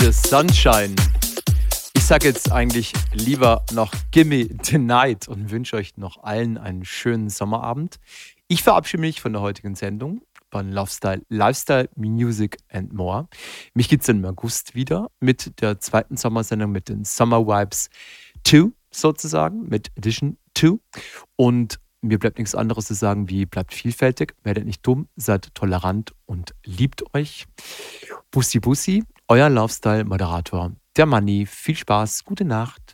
The Sunshine. Ich sage jetzt eigentlich lieber noch Gimme the Night und wünsche euch noch allen einen schönen Sommerabend. Ich verabschiede mich von der heutigen Sendung von Lifestyle, Lifestyle, Music and More. Mich gibt es dann im August wieder mit der zweiten Sommersendung mit den Summer Vibes 2 sozusagen, mit Edition 2. Und mir bleibt nichts anderes zu sagen wie bleibt vielfältig, werdet nicht dumm, seid tolerant und liebt euch. Bussi Bussi, euer Lifestyle-Moderator, der Manni. Viel Spaß, gute Nacht.